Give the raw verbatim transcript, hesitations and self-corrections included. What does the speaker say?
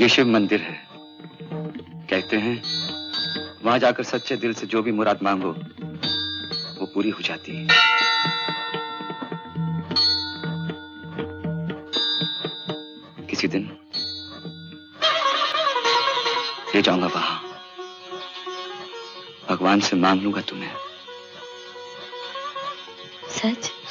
ये शिव मंदिर है। कहते हैं वहां जाकर सच्चे दिल से जो भी मुराद मांगो वो पूरी हो जाती है। किसी दिन ले जाऊंगा वहां, भगवान से मांग लूंगा तुम्हें। सच?